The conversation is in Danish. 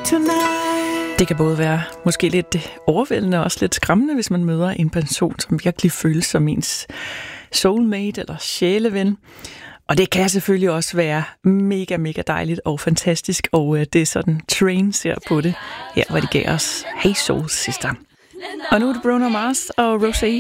tonight. Det kan både være måske lidt overvældende og også lidt skræmmende, hvis man møder en person, som virkelig føles som ens soulmate eller sjæleven. Og det kan selvfølgelig også være mega, mega dejligt og fantastisk, og det er sådan Train ser på det, her hvor de gav os Hey Soul Sister. Og nu er det Bruno Mars og Rosé